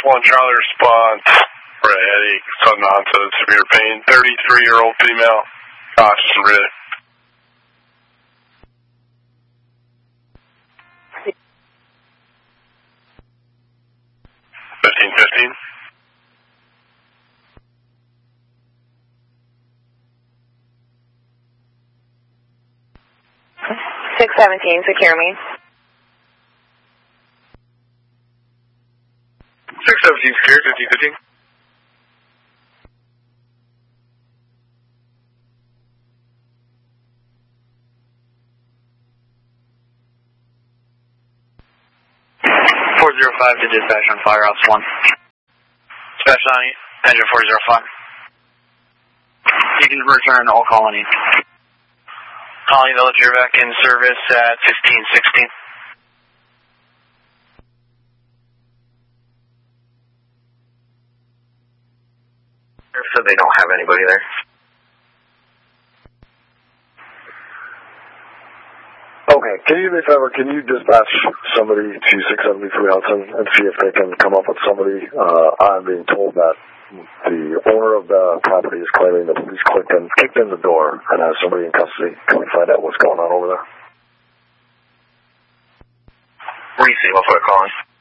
1 Charlie response for a headache, sudden onset of severe pain. 33-year-old female, cautious and ready. 1515. 617, secure me. 617 secure, 1515. to dispatch on Firehouse 1. Dispatch on engine 405. You can return all colony. Colony Village, you're back in service at 1516. So they don't have anybody there. Okay, can you do me a favor? Can you dispatch somebody to 673 Hudson and see if they can come up with somebody? I'm being told that the owner of the property is claiming the police kicked in the door and has somebody in custody. Can we find out what's going on over there? Reese, we'll put a call in.